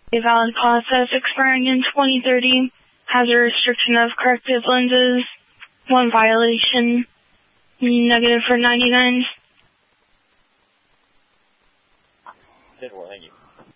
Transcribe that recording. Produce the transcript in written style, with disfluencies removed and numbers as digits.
A valid process expiring in 2030 has a restriction of corrective lenses. 1 violation. Negative for 99. Thank you.